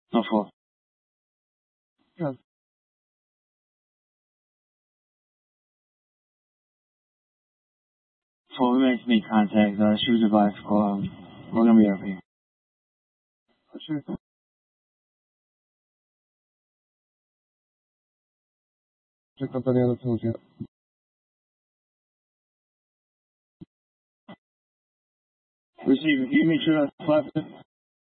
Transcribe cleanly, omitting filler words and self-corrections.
No fault. Yeah. Before we make contact, shoot your device call. We're gonna be over here. Sure. Pick up any other tools yet? Receiver, you make sure that's left.